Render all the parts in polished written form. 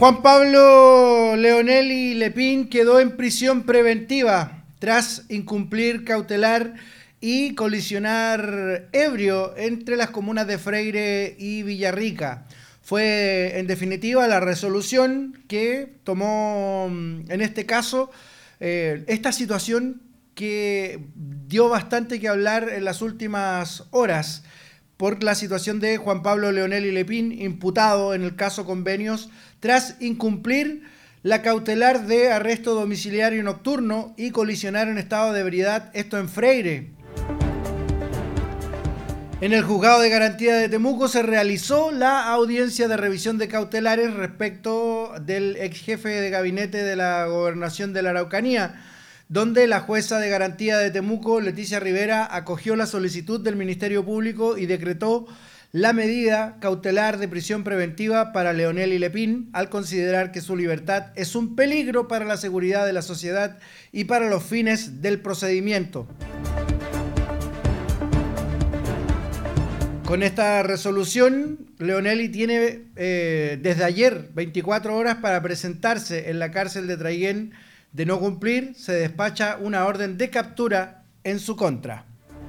Juan Pablo Leonelli Lepin quedó en prisión preventiva tras incumplir cautelar y colisionar ebrio entre las comunas de Freire y Villarrica. Fue, en definitiva, la resolución que tomó, en este caso, esta situación que dio bastante que hablar en las últimas horas por la situación de Juan Pablo Leonelli Lepin, imputado en el caso Convenios, tras incumplir la cautelar de arresto domiciliario nocturno y colisionar en estado de ebriedad, esto en Freire. En el Juzgado de Garantía de Temuco se realizó la audiencia de revisión de cautelares respecto del ex jefe de gabinete de la Gobernación de la Araucanía, donde la jueza de Garantía de Temuco, Leticia Rivera, acogió la solicitud del Ministerio Público y decretó la medida cautelar de prisión preventiva para Leonelli Lepin, al considerar que su libertad es un peligro para la seguridad de la sociedad y para los fines del procedimiento. Con esta resolución, Leonelli tiene desde ayer 24 horas para presentarse en la cárcel de Traiguén. De no cumplir, se despacha una orden de captura en su contra.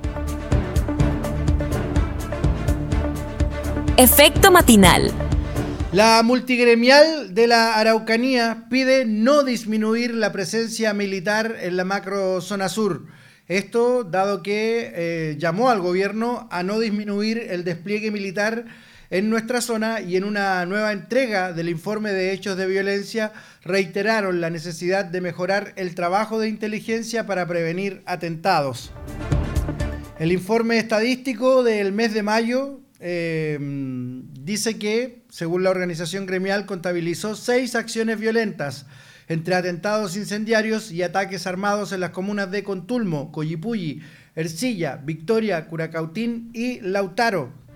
Efecto matinal. La multigremial de la Araucanía pide no disminuir la presencia militar en la macrozona sur. Esto dado que llamó al gobierno a no disminuir el despliegue militar en nuestra zona, y en una nueva entrega del informe de hechos de violencia reiteraron la necesidad de mejorar el trabajo de inteligencia para prevenir atentados. El informe estadístico del mes de mayo dice que, según la organización gremial, contabilizó 6 acciones violentas entre atentados incendiarios y ataques armados en las comunas de Contulmo, Collipulli, Ercilla, Victoria, Curacautín y Lautaro.